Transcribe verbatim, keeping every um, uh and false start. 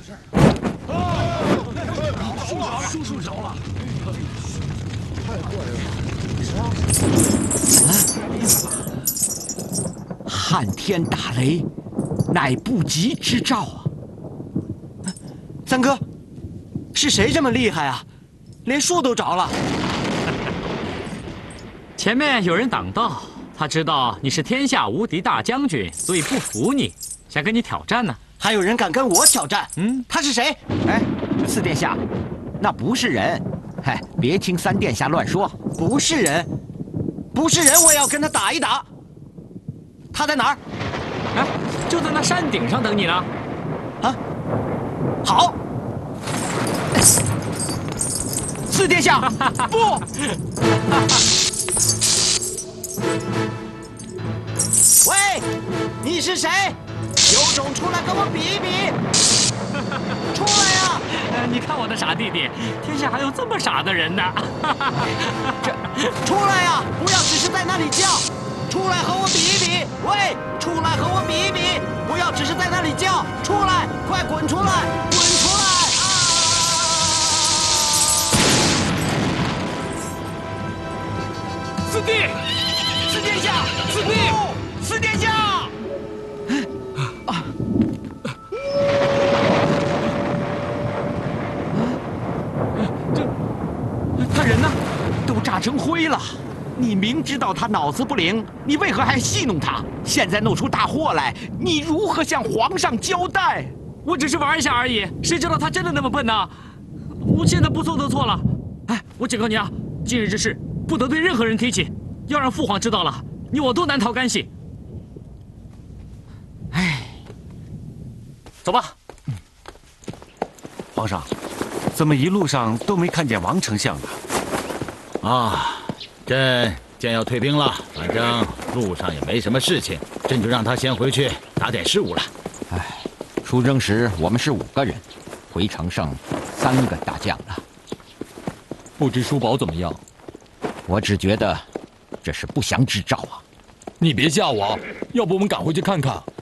叔叔着了！太坏了！ 撼天打雷，乃不吉之兆啊！ 三哥，是谁这么厉害啊？连树都着了。 前面有人挡道，他知道你是天下无敌大将军，所以不服你，想跟你挑战呢。 还有人敢跟我挑战？ 嗯， 他是谁？ 哎，四殿下，那不是人。嗨，别听三殿下乱说。 不是人，不是人，我也要跟他打一打。他在哪儿？ 哎，就在那山顶上等你呢。 啊，好。四殿下，不。喂，你是谁？有种出来跟我比一比！出来呀！ 呃，你看我的傻弟弟，天下还有这么傻的人呢！ 这，出来呀！不要只是在那里叫，出来和我比一比！喂，出来和我比一比！不要只是在那里叫，出来，快滚出来，滚出来！啊！ 四弟， 四殿下，四弟，四殿下！啊！ 这，他人呢？都炸成灰了。你明知道他脑子不灵，你为何还戏弄他？现在弄出大祸来，你如何向皇上交代？ 我只是玩一下而已，谁知道他真的那么笨呢？我现在不错都错了。哎，我警告你啊，今日之事不得对任何人提起，要让父皇知道了，你我都难逃干系。 哎， 走吧。 皇上，怎么一路上都没看见王丞相呢？ 啊，朕见要退兵了，反正路上也没什么事情，朕就让他先回去打点事务了。 哎，出征时我们是五个人，回城剩三个大将了。 不知叔宝怎么样？ 我只觉得这是不祥之兆啊！ 你别吓我，要不我们赶回去看看。